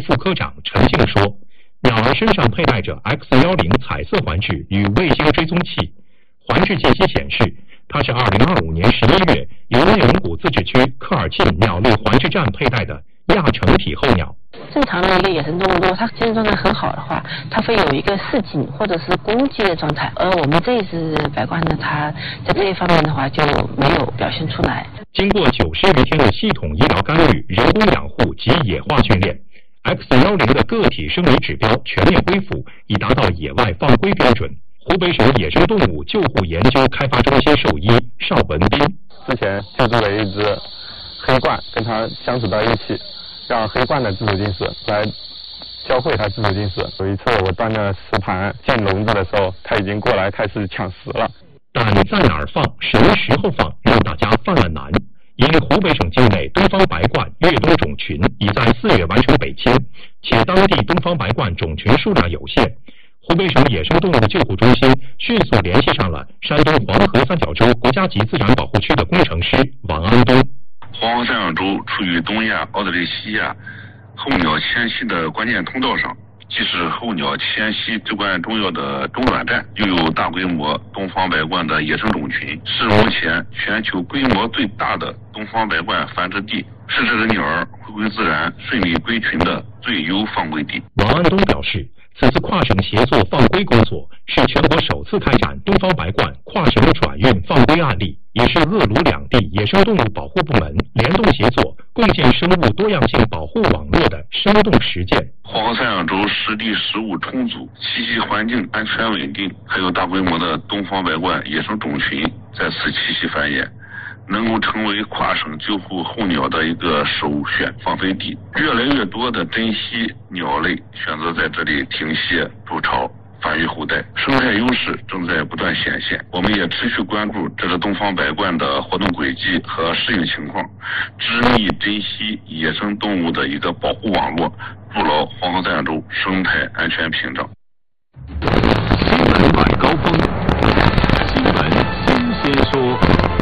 副科长陈静说，鸟儿身上佩戴着 X10彩色环质与卫星追踪器，环质信息显示，它是2025年11月由内蒙古自治区科尔沁鸟类环质站佩戴的亚成体候鸟。 正常的一个野生动物，如果它精神状态很好的话，它会有一个示警或者是攻击的状态。而我们这一只白鹳呢，它在这一方面的话就没有表现出来。 经过90余天的系统医疗干预、人工养护及野化训练， X10的个体生理指标全面恢复，已达到野外放归标准。湖北省野生动物救护研究开发中心兽医邵文斌之前救助了一只黑鹳，跟它相处到一起，让黑鹳的自主进食来教会它自主进食。有一次我端着食盘进笼子的时候，它已经过来开始抢食了。 但在哪儿放、什么时候放，让大家犯了难。因湖北省境内东方白鹳越冬种群已在4月完成北迁，且当地东方白鹳种群数量有限，湖北省野生动物救护中心迅速联系上了山东黄河三角洲国家级自然保护区的工程师王安东。 黄河三角洲处于东亚、奥德雷西亚候鸟迁徙的关键通道上，既是候鸟迁徙至关重要的中转站，又有大规模东方白鹳的野生种群，是目前全球规模最大的东方白鹳繁殖地，是这只鸟儿回归自然、顺利归群的最优放归地。 王安东表示，此次跨省协作放归工作是全国首次开展东方白鹳跨省转运放归案例，也是鄂鲁两地野生动物保护部门联动协作，共建生物多样性保护网络的生动实践。 黄河三角洲湿地食物充足，栖息环境安全稳定，还有大规模的东方白鹳野生种群在此栖息繁衍，能够成为跨省救护候鸟的一个首选放飞地。越来越多的珍稀鸟类选择在这里停歇筑巢，繁育后代，生态优势正在不断显现。我们也持续关注这只东方白鹳的活动轨迹和适应情况，织密珍稀野生动物的一个保护网络，筑牢黄河三角洲生态安全屏障。 新闻晚高峰，新闻新鲜说。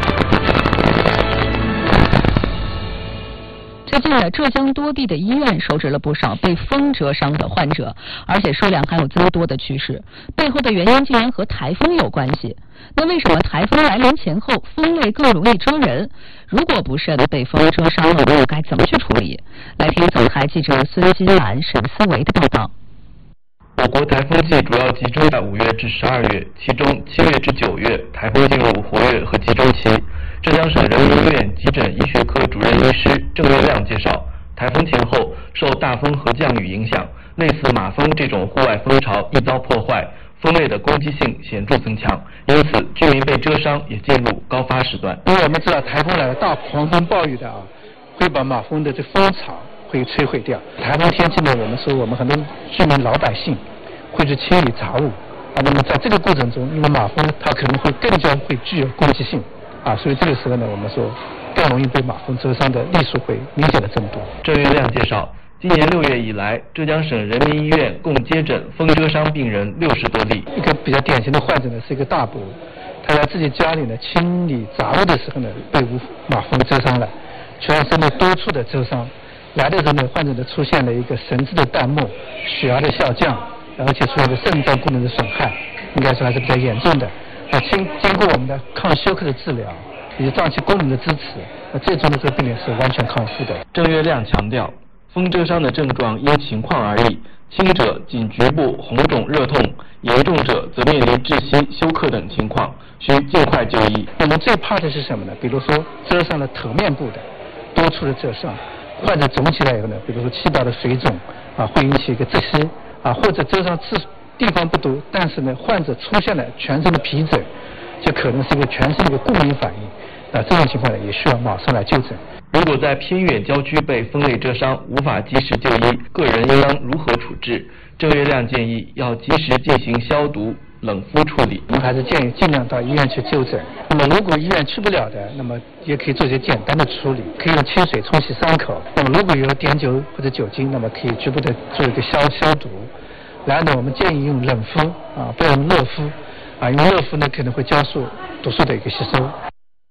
最近呢，浙江多地的医院收治了不少被风蛰伤的患者，而且数量还有增多的趋势。背后的原因竟然和台风有关系。那为什么台风来临前后，风类更容易蛰人？如果不慎被风蛰伤了，又该怎么去处理？来听总台记者孙金兰、沈思维的报道。 我国台风季主要集中在5月至12月，其中7月至9月，台风进入活跃和集中期。浙江省人民医院急诊医学科主任医师郑月亮介绍，台风前后受大风和降雨影响，类似马蜂这种户外蜂巢易遭破坏，蜂类的攻击性显著增强，因此居民被蛰伤也进入高发时段。 因为我们知道台风来了，大狂风暴雨的会把马蜂的这蜂巢会摧毁掉。台风天气呢，我们说我们很多居民老百姓会去清理杂物那么在这个过程中，因为马蜂它可能会更加会具有攻击性所以这个时候呢，我们说更容易被马蜂蛰伤的例数会明显的增多。 郑月亮介绍，今年6月以来，浙江省人民医院共接诊风蛰伤病人60多例。 一个比较典型的患者呢，是一个大伯，他在自己家里呢清理杂物的时候呢，被马蜂蛰伤了，全身的多处的蛰伤。来的时候呢，患者呢出现了一个神志的淡漠、血压的下降，而且出现了肾脏功能的损害，应该说还是比较严重的。经过我们的抗休克的治疗以及脏器功能的支持，最终的这个病人是完全康复的。 郑月亮强调，风蛰伤的症状因情况而异，轻者仅局部红肿热痛，严重者则面临窒息、休克等情况，需尽快就医。 我们最怕的是什么呢？比如说蛰伤了头面部的多处的蛰伤，患者肿起来以后呢，比如说气道的水肿会引起一个窒息或者蛰伤地方不多，但是呢，患者出现了全身的皮疹，就可能是一个全身的一个过敏反应这种情况呢，也需要马上来就诊。 如果在偏远郊区被风类蛰伤，无法及时就医，个人应当如何处置？郑月亮建议要及时进行消毒、冷敷处理。 我们还是建议尽量到医院去就诊。那么如果医院去不了的，那么也可以做些简单的处理，可以用清水冲洗伤口。那么如果有碘酒或者酒精，那么可以局部的做一个消毒。然后呢，我们建议用冷敷不要用热敷因为热敷呢可能会加速毒素的一个吸收。